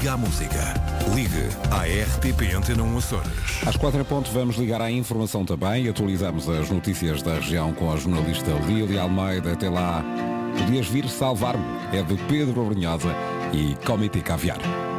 liga à música. Ligue à RTP Antena 1 Açores. Às 4h, vamos ligar à informação também e atualizamos as notícias da região com a jornalista Lília Almeida. Até lá, Podias Vir Salvar-me é de Pedro Brunhosa e Comité Caviar.